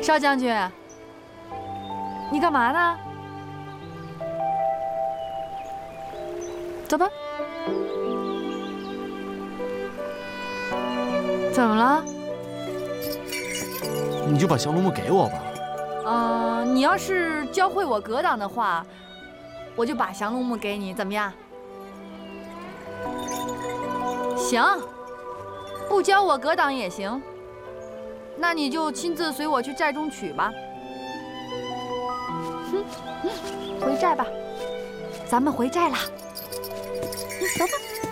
少将军，你干嘛呢？走吧。怎么了？ 你就把降龙木给我吧。 你要是教会我格挡的话，我就把降龙木给你，怎么样？行，不教我格挡也行。那你就亲自随我去寨中取吧。回寨吧，咱们回寨啦。走吧。